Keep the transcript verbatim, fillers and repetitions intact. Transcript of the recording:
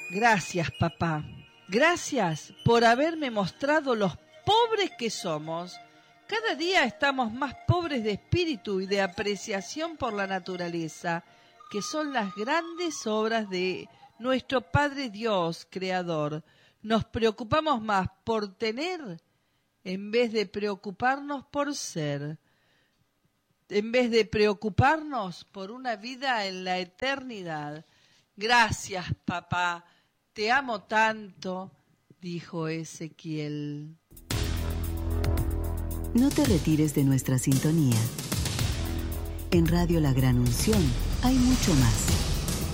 Gracias, papá. Gracias por haberme mostrado los pobres que somos. Cada día estamos más pobres de espíritu y de apreciación por la naturaleza, que son las grandes obras de nuestro Padre Dios, Creador. Nos preocupamos más por tener en vez de preocuparnos por ser, en vez de preocuparnos por una vida en la eternidad. Gracias, papá, te amo tanto, dijo Ezequiel. No te retires de nuestra sintonía. En Radio La Gran Unción hay mucho más.